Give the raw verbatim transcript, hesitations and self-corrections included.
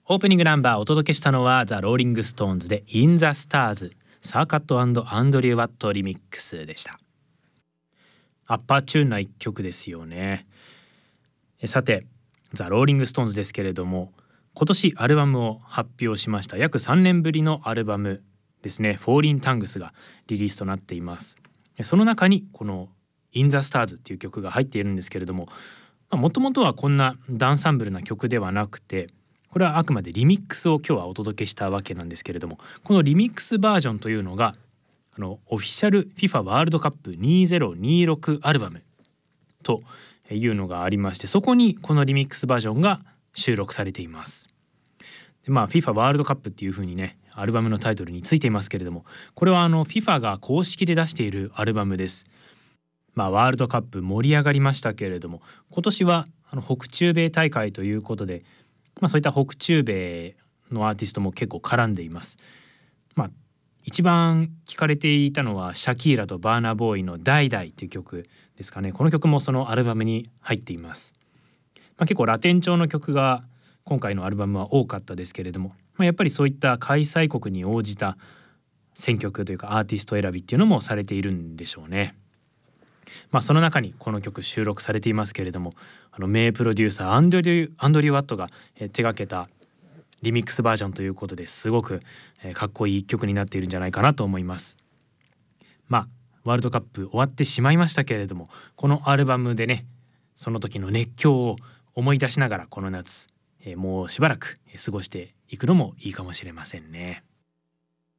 オープニングナンバーをお届けしたのはザ・ローリング・ストーンズで In the Stars サーカット&アンドリュー・ワットリミックスでした。アッパーチューンな一曲ですよね。さてザ・ローリング・ストーンズですけれども、今年アルバムを発表しました。約さんねんぶりのアルバムですね、フォーリン・タングスがリリースとなっています。その中にこの In the Stars っていう曲が入っているんですけれども、もともとはこんなダンサンブルな曲ではなくて、これはあくまでリミックスを今日はお届けしたわけなんですけれども、このリミックスバージョンというのがあのオフィシャル FIFA ワールドカップにせんにじゅうろくアルバムというのがありまして、そこにこのリミックスバージョンが収録されています。で、まあ FIFA ワールドカップっていう風にねアルバムのタイトルについていますけれども、これはあの FIFA が公式で出しているアルバムです。まあワールドカップ盛り上がりましたけれども、今年はあの北中米大会ということで、まあ、そういった北中米のアーティストも結構絡んでいます。まあ一番聴かれていたのはシャキーラとバーナーボーイのダイダイという曲ですかね。この曲もそのアルバムに入っています。まあ、結構ラテン調の曲が今回のアルバムは多かったですけれども、まあ、やっぱりそういった開催国に応じた選曲というかアーティスト選びっていうのもされているんでしょうね。まあ、その中にこの曲収録されていますけれども、あの名プロデューサーアンドリュー・アンドリュー・ワットが手掛けたリミックスバージョンということですごくかっこいい一曲になっているんじゃないかなと思います。まあワールドカップ終わってしまいましたけれども、このアルバムでねその時の熱狂を思い出しながらこの夏もうしばらく過ごしていくのもいいかもしれませんね。